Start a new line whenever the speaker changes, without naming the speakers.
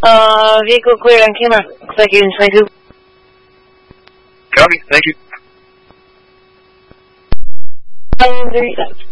Vehicle cleared on camera. Looks like you're in 22.
Copy, thank you.
37.